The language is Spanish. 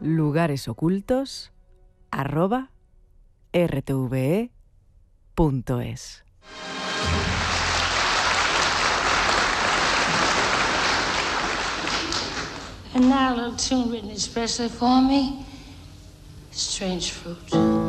lugaresocultos@rtve.es. And now a little tune written especially for me, Strange Fruit.